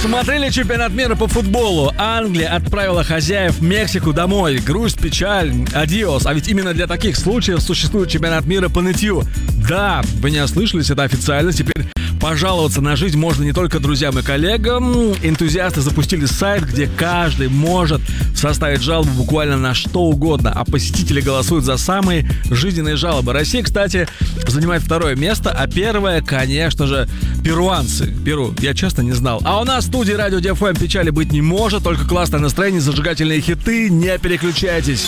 Смотрели чемпионат мира по футболу. Англия отправила хозяев в Мексику домой. Грусть, печаль, адиос. А ведь именно для таких случаев существует чемпионат мира по нытью. Да, вы не ослышались, это официально. Теперь пожаловаться на жизнь можно не только друзьям и коллегам. Энтузиасты запустили сайт, где каждый может составить жалобу буквально на что угодно, а посетители голосуют за самые жизненные жалобы. Россия, кстати, занимает второе место, а первое, конечно же, перуанцы. Перу, я честно не знал. А у нас в студии Радио DFM печали быть не может, только классное настроение, зажигательные хиты. Не переключайтесь.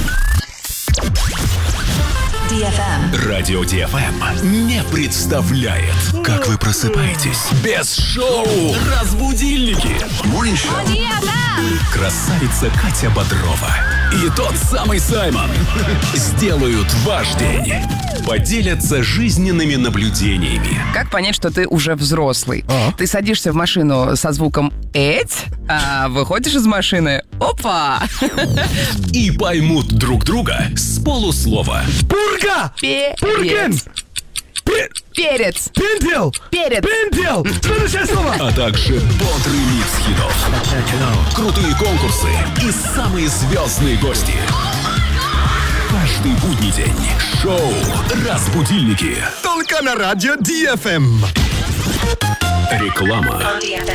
Радио DFM не представляет, как вы просыпаетесь без шоу «Разбудильники». Красавица Катя Бодрова и тот самый Саймон сделают ваш день. Поделятся жизненными наблюдениями. Как понять, что ты уже взрослый? Ты садишься в машину со звуком «эть», а выходишь из машины «опа». И поймут друг друга с полуслова. Пурга! Перец. Перец. Пиндел! Перец. Пиндел! Следующее слово! А также бодрый микс хитов, крутые конкурсы и самые звездные гости. Каждый будний день шоу «Разбудильники». Только на Радио DFM. Реклама.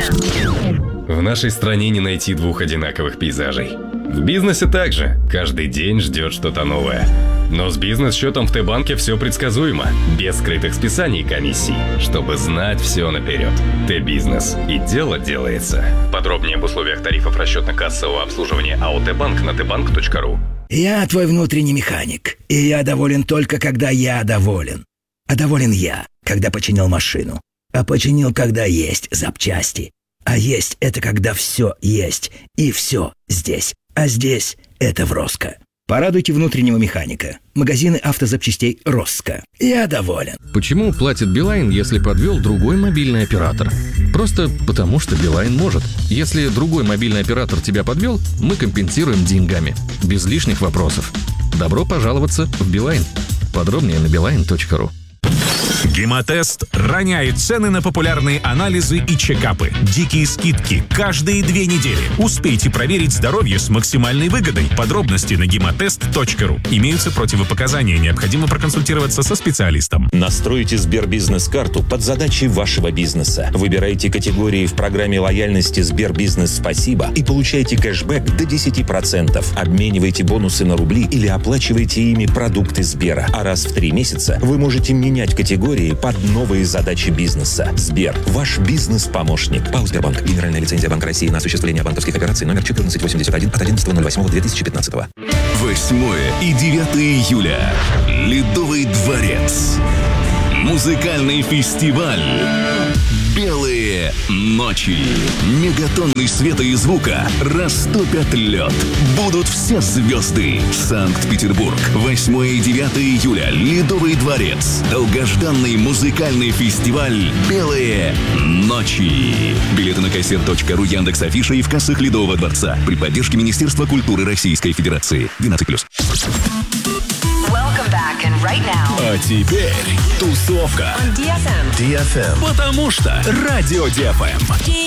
В нашей стране не найти двух одинаковых пейзажей. В бизнесе также. Каждый день ждет что-то новое. Но с бизнес-счетом в Т-банке все предсказуемо. Без скрытых списаний и комиссий. Чтобы знать все наперед. Т-бизнес. И дело делается. Подробнее об условиях тарифов расчетно-кассового обслуживания АО Т-банк на tbank.ru. Я твой внутренний механик, и я доволен только, когда я доволен. А доволен я, когда починил машину. А починил, когда есть запчасти. А есть — это когда все есть, и все здесь. А здесь — это в Роско. Порадуйте внутреннего механика. Магазины автозапчастей Роско. Я доволен. Почему платит Билайн, если подвел другой мобильный оператор? Просто потому, что Билайн может. Если другой мобильный оператор тебя подвел, мы компенсируем деньгами. Без лишних вопросов. Добро пожаловаться в Билайн. Подробнее на beeline.ru. Гемотест роняет цены на популярные анализы и чекапы. Дикие скидки каждые 2 недели. Успейте проверить здоровье с максимальной выгодой. Подробности на гемотест.ру. Имеются противопоказания. Необходимо проконсультироваться со специалистом. Настройте Сбербизнес-карту под задачи вашего бизнеса. Выбирайте категории в программе лояльности Сбербизнес Спасибо и получайте кэшбэк до 10%. Обменивайте бонусы на рубли или оплачивайте ими продукты Сбера. А раз в 3 месяца вы можете менять категории под новые задачи бизнеса. Сбер – ваш бизнес-помощник. ПАО «Сбербанк». Генеральная лицензия Банка России на осуществление банковских операций номер 1481 от 11.08.2015. 8 и 9 июля. Ледовый дворец. Музыкальный фестиваль «Белые ночи». Мегатонны света и звука растопят лед. Будут все звезды. Санкт-Петербург. 8 и 9 июля. Ледовый дворец. Долгожданный музыкальный фестиваль «Белые ночи». Билеты на кассир.ру, Яндекс.Афиша и в кассах Ледового дворца. При поддержке Министерства культуры Российской Федерации. 12+. А теперь тусовка. DFM. Потому что Радио DFM.